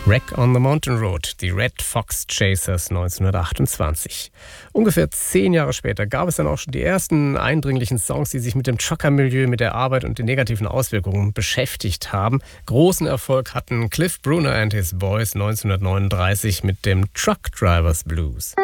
Wreck on the Mountain Road, die Red Fox Chasers 1928. Ungefähr 10 Jahre später gab es dann auch schon die ersten eindringlichen Songs, die sich mit dem Trucker-Milieu, mit der Arbeit und den negativen Auswirkungen beschäftigt haben. Großen Erfolg hatten Cliff Bruner and his Boys 1939 mit dem Truck Drivers Blues.